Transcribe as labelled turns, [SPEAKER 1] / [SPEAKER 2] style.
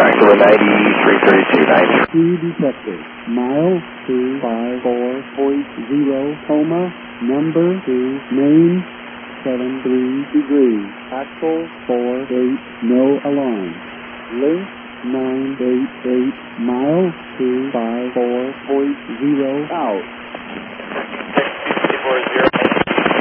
[SPEAKER 1] Axle 933290.
[SPEAKER 2] Speed detected. Mile 254.0, coma, number 2, main 73 degrees. Axle 48, no alarm. Length 988, mile 254.0 out.
[SPEAKER 1] 640.